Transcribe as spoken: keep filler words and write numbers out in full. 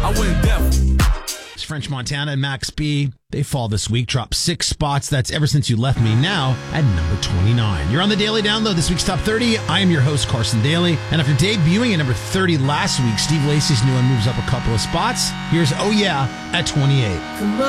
I went deaf. It's French Montana and Max B. They fall this week, drop six spots. That's Ever Since You Left Me, now at number twenty-nine. You're on the Daily Download, this week's Top thirty. I am your host, Carson Daly. And after debuting at number thirty last week, Steve Lacy's new one moves up a couple of spots. Here's Oh Yeah at twenty-eight.